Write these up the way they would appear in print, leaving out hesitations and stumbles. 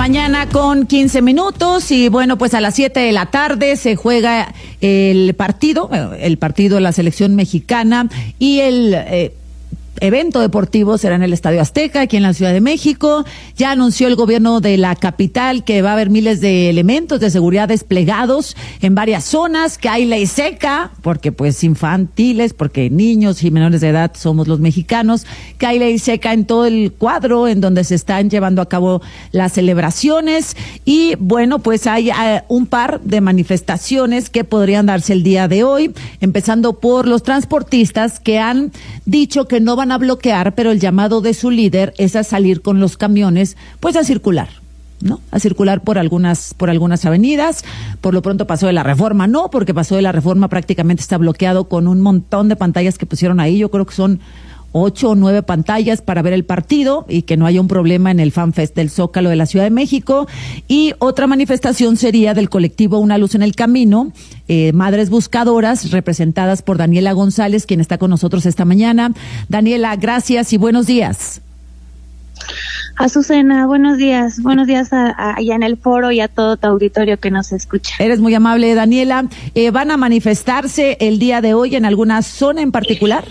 mañana con 15 minutos y bueno, pues a las 7 de la tarde se juega el partido de la selección mexicana y el evento deportivo será en el Estadio Azteca, aquí en la Ciudad de México. Ya anunció el gobierno de la capital que va a haber miles de elementos de seguridad desplegados en varias zonas, que hay ley seca, porque pues infantiles, porque niños y menores de edad somos los mexicanos, que hay ley seca en todo el cuadro en donde se están llevando a cabo las celebraciones. Y bueno, pues hay un par de manifestaciones que podrían darse el día de hoy, empezando por los transportistas que han dicho que no van a bloquear, pero el llamado de su líder es a salir con los camiones, pues a circular, ¿no? A circular por algunas avenidas. Por lo pronto Paso de la Reforma no, porque Paso de la Reforma prácticamente está bloqueado con un montón de pantallas que pusieron ahí. Yo creo que son 8 o 9 pantallas para ver el partido y que no haya un problema en el FanFest del Zócalo de la Ciudad de México. Y otra manifestación sería del colectivo Una Luz en el Camino, Madres Buscadoras, representadas por Daniela González, quien está con nosotros esta mañana. Daniela, gracias y buenos días. Azucena, buenos días allá en el foro y a todo tu auditorio que nos escucha. Eres muy amable, Daniela. ¿Van a manifestarse el día de hoy en alguna zona en particular?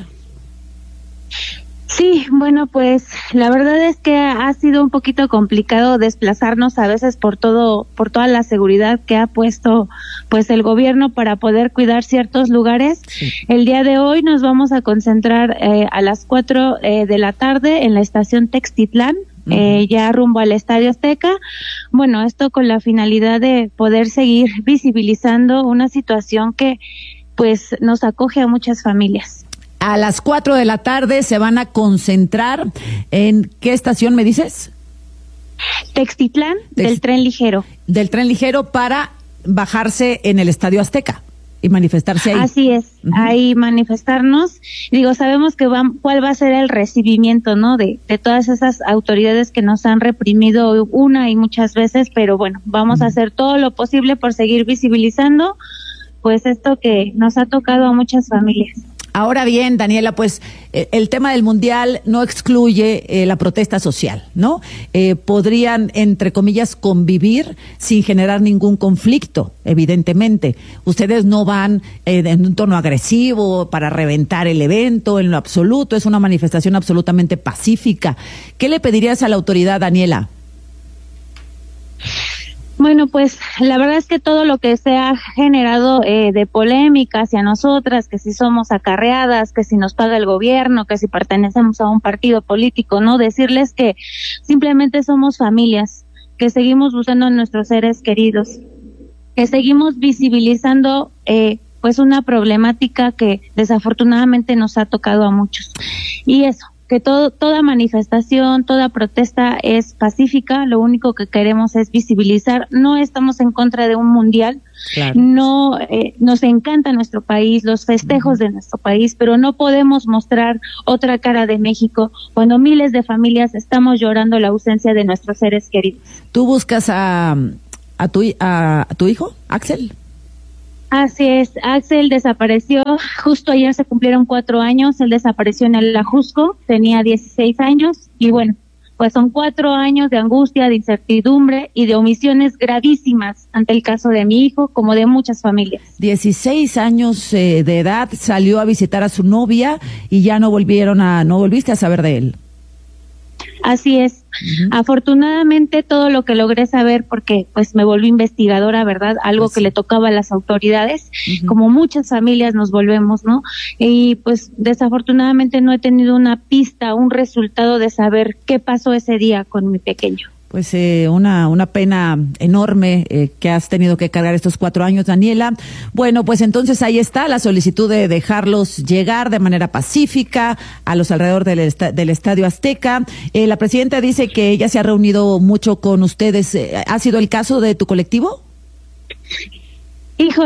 Sí, bueno, pues la verdad es que ha sido un poquito complicado desplazarnos a veces por toda la seguridad que ha puesto pues el gobierno para poder cuidar ciertos lugares. Sí. El día de hoy nos vamos a concentrar a las 4 de la tarde en la estación Textitlán, ya rumbo al Estadio Azteca. Bueno, esto con la finalidad de poder seguir visibilizando una situación que pues nos acoge a muchas familias. A las 4 de la tarde se van a concentrar en ¿qué estación me dices? Textitlán, del tren ligero. Del tren ligero para bajarse en el Estadio Azteca y manifestarse ahí. Así es, ahí manifestarnos. Digo, sabemos que cuál va a ser el recibimiento, ¿no? De todas esas autoridades que nos han reprimido una y muchas veces, pero bueno, vamos a hacer todo lo posible por seguir visibilizando, pues esto que nos ha tocado a muchas familias. Ahora bien, Daniela, pues el tema del Mundial no excluye la protesta social, ¿no? Podrían, entre comillas, convivir sin generar ningún conflicto, evidentemente. Ustedes no van en un tono agresivo para reventar el evento, en lo absoluto. Es una manifestación absolutamente pacífica. ¿Qué le pedirías a la autoridad, Daniela? Bueno, pues la verdad es que todo lo que se ha generado de polémica hacia nosotras, que si somos acarreadas, que si nos paga el gobierno, que si pertenecemos a un partido político, ¿no? Decirles que simplemente somos familias, que seguimos buscando a nuestros seres queridos, que seguimos visibilizando pues una problemática que desafortunadamente nos ha tocado a muchos. Y eso, que toda manifestación, toda protesta es pacífica. Lo único que queremos es visibilizar. No estamos en contra de un mundial. Claro. No, nos encanta nuestro país, los festejos de nuestro país, pero no podemos mostrar otra cara de México cuando miles de familias estamos llorando la ausencia de nuestros seres queridos. ¿Tú buscas a tu hijo, Axel? Así es, Axel desapareció, justo ayer se cumplieron 4 años, él desapareció en el Ajusco, tenía 16 años y bueno, pues son 4 años de angustia, de incertidumbre y de omisiones gravísimas ante el caso de mi hijo, como de muchas familias. 16 años de edad, salió a visitar a su novia y ya no volviste a saber de él. Así es. Afortunadamente todo lo que logré saber, porque pues me volví investigadora, ¿verdad? Algo que le tocaba a las autoridades, como muchas familias nos volvemos, ¿no? Y pues desafortunadamente no he tenido una pista, un resultado de saber qué pasó ese día con mi pequeño. Pues una pena enorme que has tenido que cargar estos 4 años, Daniela. Bueno, pues entonces ahí está la solicitud de dejarlos llegar de manera pacífica a los alrededor del Estadio Azteca. La presidenta dice que ella se ha reunido mucho con ustedes. ¿Ha sido el caso de tu colectivo? Híjole,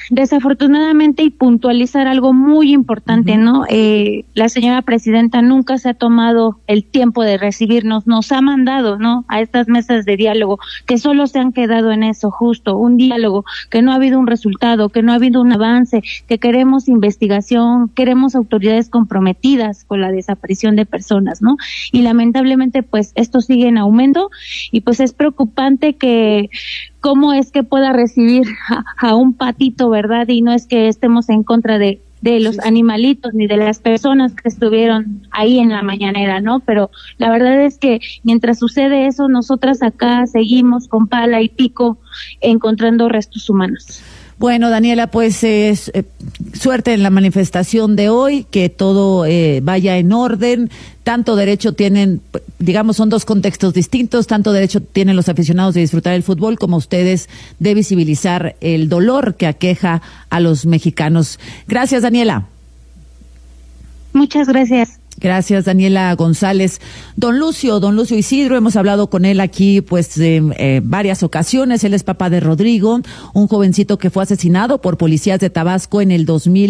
desafortunadamente, y puntualizar algo muy importante, ¿no? La señora presidenta nunca se ha tomado el tiempo de recibirnos, nos ha mandado, ¿no?, a estas mesas de diálogo, que solo se han quedado en eso, justo, un diálogo, que no ha habido un resultado, que no ha habido un avance, que queremos investigación, queremos autoridades comprometidas con la desaparición de personas, ¿no? Y lamentablemente, pues, esto sigue en aumento, y pues es preocupante que cómo es que pueda recibir a un patito, ¿verdad? Y no es que estemos en contra de los animalitos ni de las personas que estuvieron ahí en la mañanera, ¿no? Pero la verdad es que mientras sucede eso, nosotras acá seguimos con pala y pico encontrando restos humanos. Bueno, Daniela, pues suerte en la manifestación de hoy, que todo vaya en orden. Tanto derecho tienen, digamos, son dos contextos distintos, tanto derecho tienen los aficionados de disfrutar el fútbol como ustedes de visibilizar el dolor que aqueja a los mexicanos. Gracias, Daniela. Muchas gracias. Gracias, Daniela González. Don Lucio Isidro, hemos hablado con él aquí pues varias ocasiones. Él es papá de Rodrigo, un jovencito que fue asesinado por policías de Tabasco en el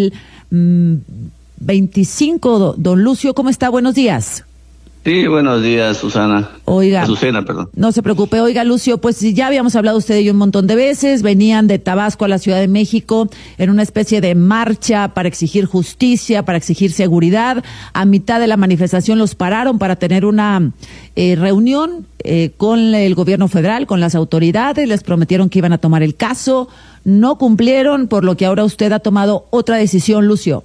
2025. Don Lucio, ¿cómo está? Buenos días. Sí, buenos días, Susana. Oiga, Azucena, perdón. No se preocupe. Oiga, Lucio, pues ya habíamos hablado usted y yo un montón de veces. Venían de Tabasco a la Ciudad de México en una especie de marcha para exigir justicia, para exigir seguridad. A mitad de la manifestación los pararon para tener una reunión con el gobierno federal, con las autoridades. Les prometieron que iban a tomar el caso. No cumplieron, por lo que ahora usted ha tomado otra decisión, Lucio.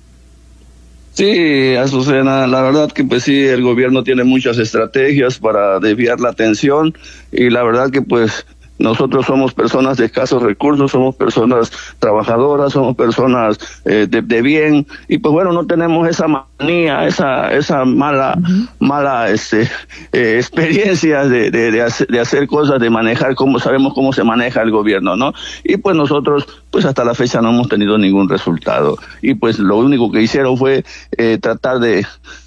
Sí, Azucena, la verdad que pues sí, el gobierno tiene muchas estrategias para desviar la atención y la verdad que pues nosotros somos personas de escasos recursos, somos personas trabajadoras, somos personas de bien y pues bueno, no tenemos esa manía, esa mala experiencia de hacer cosas, de manejar, como sabemos cómo se maneja el gobierno, ¿no? Y pues nosotros pues hasta la fecha no hemos tenido ningún resultado y pues lo único que hicieron fue tratar de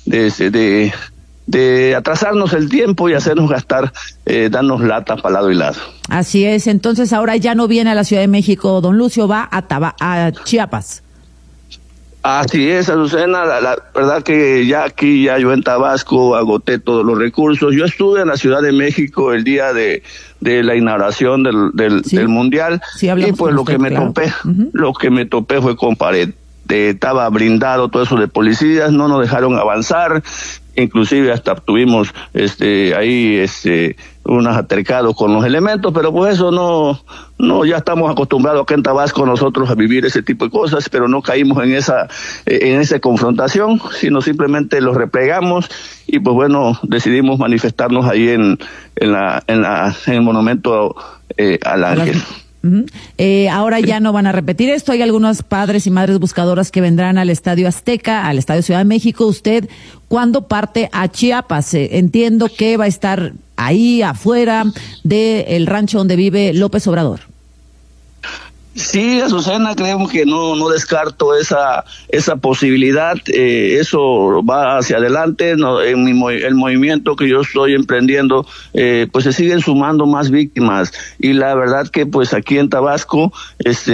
atrasarnos el tiempo y hacernos gastar, darnos lata para lado y lado. Así es, entonces ahora ya no viene a la Ciudad de México, don Lucio, va a Chiapas. Así es, Azucena, la verdad que ya yo en Tabasco agoté todos los recursos. Yo estuve en la Ciudad de México el día de la inauguración del Mundial, sí, y pues lo que me topé fue con pared. Estaba blindado todo eso de policías, no nos dejaron avanzar, inclusive hasta tuvimos ahí unos altercados con los elementos, pero pues eso no, ya estamos acostumbrados acá en Tabasco nosotros a vivir ese tipo de cosas, pero no caímos en esa confrontación, sino simplemente los replegamos y pues bueno, decidimos manifestarnos ahí en el monumento al Ángel. Ahora ya no van a repetir esto. Hay algunos padres y madres buscadoras que vendrán al Estadio Azteca, al Estadio Ciudad de México. ¿Usted cuándo parte a Chiapas? Entiendo que va a estar ahí afuera del rancho donde vive López Obrador. Sí, Azucena, creemos que no descarto esa posibilidad, eso va hacia adelante, el movimiento que yo estoy emprendiendo, pues se siguen sumando más víctimas, y la verdad que pues aquí en Tabasco, es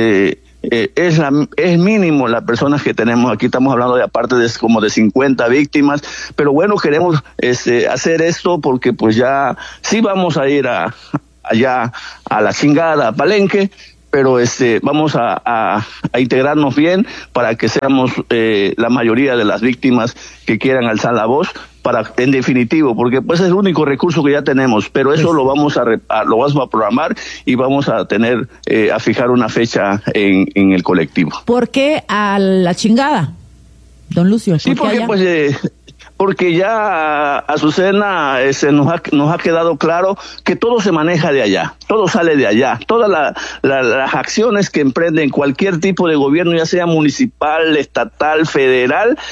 mínimo las personas que tenemos aquí, estamos hablando de aparte de como de 50 víctimas, pero bueno, queremos hacer esto porque pues ya sí vamos a ir allá a la chingada, a Palenque, pero vamos a integrarnos bien para que seamos la mayoría de las víctimas que quieran alzar la voz, para en definitivo, porque pues es el único recurso que ya tenemos, pero eso lo vamos a programar y vamos a tener a fijar una fecha en el colectivo. ¿Por qué a la chingada, don Lucio? Sí, porque porque ya, Azucena, nos ha quedado claro que todo se maneja de allá, todo sale de allá, todas las acciones que emprenden cualquier tipo de gobierno, ya sea municipal, estatal, federal,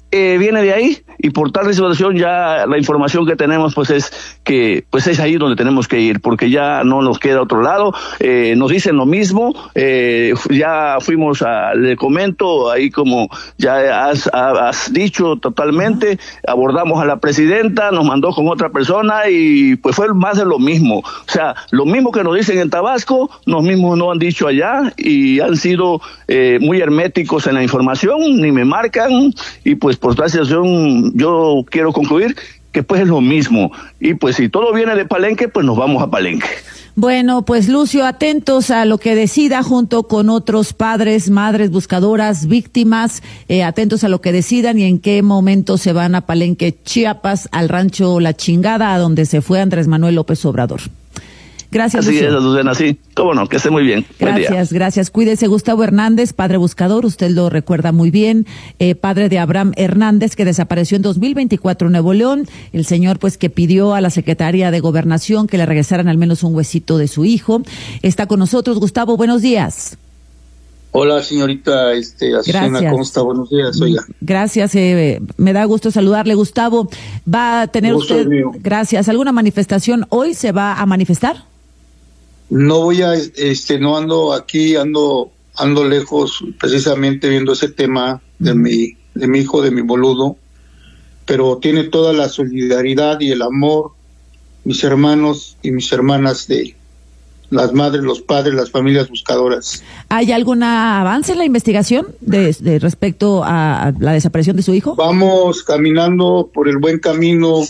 viene de ahí, y por tal situación ya la información que tenemos pues es que pues es ahí donde tenemos que ir, porque ya no nos queda otro lado. Nos dicen lo mismo, ya fuimos le comento ahí, como ya has dicho totalmente, abordamos a la presidenta, nos mandó con otra persona y pues fue más de lo mismo. O sea, lo mismo que nos dicen en Tabasco, los mismos no han dicho allá, y han sido muy herméticos en la información, ni me marcan, y pues por tal situación yo quiero concluir que pues es lo mismo, y pues si todo viene de Palenque, pues nos vamos a Palenque. Bueno, pues Lucio, atentos a lo que decida junto con otros padres, madres, buscadoras, víctimas, atentos a lo que decidan y en qué momento se van a Palenque, Chiapas, al rancho La Chingada, a donde se fue Andrés Manuel López Obrador. Gracias, Así Lucio. es, Azucena, sí. Cómo no, que esté muy bien. Gracias. Cuídese. Gustavo Hernández, padre buscador, usted lo recuerda muy bien, padre de Abraham Hernández, que desapareció en 2024 en Nuevo León. El señor, pues, que pidió a la Secretaría de Gobernación que le regresaran al menos un huesito de su hijo. Está con nosotros. Gustavo, buenos días. Hola, señorita Azucena, ¿cómo está? Buenos días, oiga. Gracias, me da gusto saludarle. Gustavo, ¿va a tener usted, gracias, alguna manifestación hoy? ¿Se va a manifestar? No voy a, no ando aquí, ando lejos, precisamente viendo ese tema de mi hijo, de mi boludo, pero tiene toda la solidaridad y el amor, mis hermanos y mis hermanas, de las madres, los padres, las familias buscadoras. ¿Hay algún avance en la investigación de respecto a la desaparición de su hijo? Vamos caminando por el buen camino.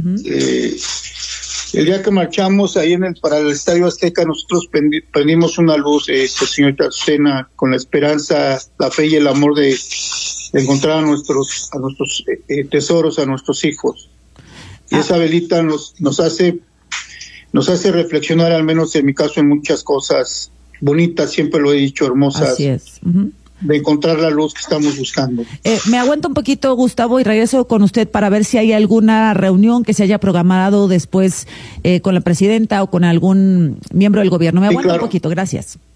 El día que marchamos ahí para el Estadio Azteca, nosotros prendimos una luz, señorita Azucena, con la esperanza, la fe y el amor de encontrar a nuestros tesoros, a nuestros hijos. Y esa velita nos hace reflexionar, al menos en mi caso, en muchas cosas bonitas, siempre lo he dicho, hermosas. Así es. De encontrar la luz que estamos buscando. Me aguanto un poquito, Gustavo, y regreso con usted para ver si hay alguna reunión que se haya programado después con la presidenta o con algún miembro del gobierno. Me aguanto un poquito, gracias.